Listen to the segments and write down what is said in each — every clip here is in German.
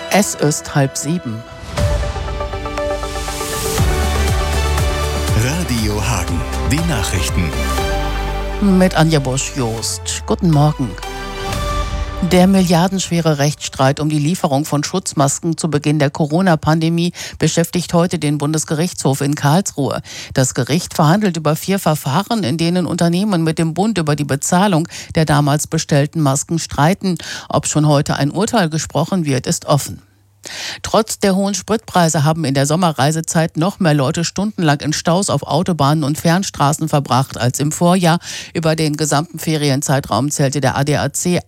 Es ist 6:30. Radio Hagen, die Nachrichten. Mit Anja Bosch-Jost. Guten Morgen. Der milliardenschwere Rechtsstreit um die Lieferung von Schutzmasken zu Beginn der Corona-Pandemie beschäftigt heute den Bundesgerichtshof in Karlsruhe. Das Gericht verhandelt über 4 Verfahren, in denen Unternehmen mit dem Bund über die Bezahlung der damals bestellten Masken streiten. Ob schon heute ein Urteil gesprochen wird, ist offen. Trotz der hohen Spritpreise haben in der Sommerreisezeit noch mehr Leute stundenlang in Staus auf Autobahnen und Fernstraßen verbracht als im Vorjahr. Über den gesamten Ferienzeitraum zählte der ADAC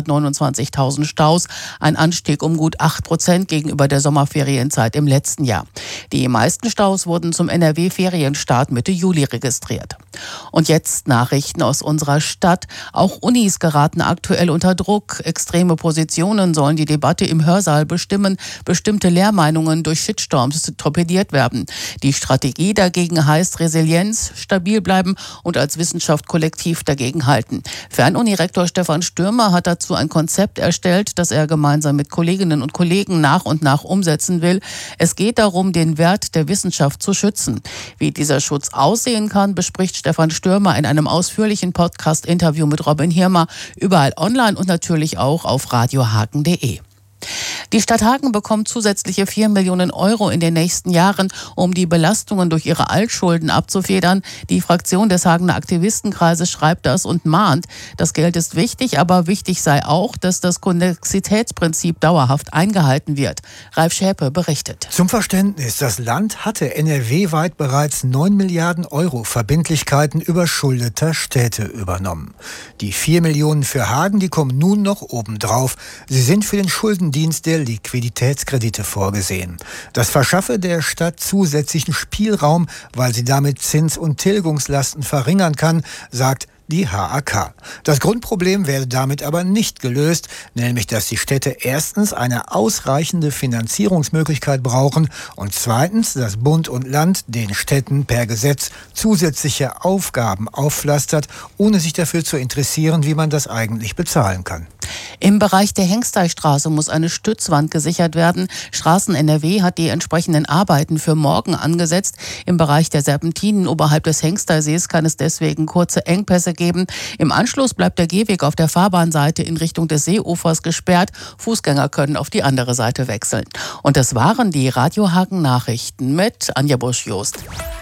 129.000 Staus, ein Anstieg um gut 8% gegenüber der Sommerferienzeit im letzten Jahr. Die meisten Staus wurden zum NRW-Ferienstart Mitte Juli registriert. Und jetzt Nachrichten aus unserer Stadt. Auch Unis geraten aktuell unter Druck. Extreme Positionen sollen die Debatte im Hörsaal bestimmen. Bestimmte Lehrmeinungen durch Shitstorms torpediert werden. Die Strategie dagegen heißt Resilienz, stabil bleiben und als Wissenschaft kollektiv dagegen halten. Fernuni-Rektor Stefan Stürmer hat dazu ein Konzept erstellt, das er gemeinsam mit Kolleginnen und Kollegen nach und nach umsetzen will. Es geht darum, den Wert der Wissenschaft zu schützen. Wie dieser Schutz aussehen kann, bespricht Stefan Stürmer in einem ausführlichen Podcast-Interview mit Robin Hirmer, überall online und natürlich auch auf radiohagen.de. Die Stadt Hagen bekommt zusätzliche 4 Millionen Euro in den nächsten Jahren, um die Belastungen durch ihre Altschulden abzufedern. Die Fraktion des Hagener Aktivistenkreises schreibt das und mahnt, das Geld ist wichtig, aber wichtig sei auch, dass das Konnexitätsprinzip dauerhaft eingehalten wird. Ralf Schäpe berichtet. Zum Verständnis, das Land hatte NRW-weit bereits 9 Milliarden Euro Verbindlichkeiten überschuldeter Städte übernommen. Die 4 Millionen für Hagen, die kommen nun noch obendrauf. Sie sind für den Schuldendienst der Liquiditätskredite vorgesehen. Das verschaffe der Stadt zusätzlichen Spielraum, weil sie damit Zins- und Tilgungslasten verringern kann, sagt die HAK. Das Grundproblem werde damit aber nicht gelöst, nämlich dass die Städte erstens eine ausreichende Finanzierungsmöglichkeit brauchen und zweitens, dass Bund und Land den Städten per Gesetz zusätzliche Aufgaben aufpflastert, ohne sich dafür zu interessieren, wie man das eigentlich bezahlen kann. Im Bereich der Hengsteistraße muss eine Stützwand gesichert werden. Straßen NRW hat die entsprechenden Arbeiten für morgen angesetzt. Im Bereich der Serpentinen oberhalb des Hengsteisees kann es deswegen kurze Engpässe geben. Im Anschluss bleibt der Gehweg auf der Fahrbahnseite in Richtung des Seeufers gesperrt. Fußgänger können auf die andere Seite wechseln. Und das waren die Radio Hagen Nachrichten mit Anja Bosch-Jost.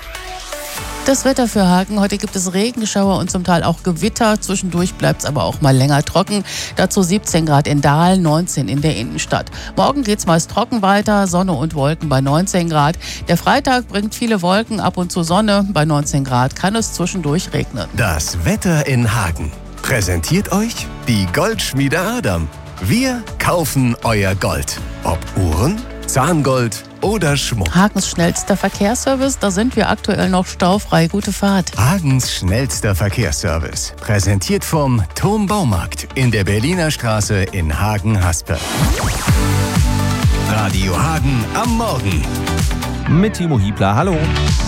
Das Wetter für Hagen. Heute gibt es Regenschauer und zum Teil auch Gewitter. Zwischendurch bleibt es aber auch mal länger trocken. Dazu 17 Grad in Dahl, 19 in der Innenstadt. Morgen geht es meist trocken weiter, Sonne und Wolken bei 19 Grad. Der Freitag bringt viele Wolken, ab und zu Sonne. Bei 19 Grad kann es zwischendurch regnen. Das Wetter in Hagen. Präsentiert euch die Goldschmiede Adam. Wir kaufen euer Gold. Ob Uhren, Zahngold oder Schmuck. Hagens schnellster Verkehrsservice, da sind wir aktuell noch staufrei. Gute Fahrt. Hagens schnellster Verkehrsservice. Präsentiert vom Thom Baumarkt in der Berliner Straße in Hagen-Haspe. Radio Hagen am Morgen. Mit Timo Hiebler, hallo.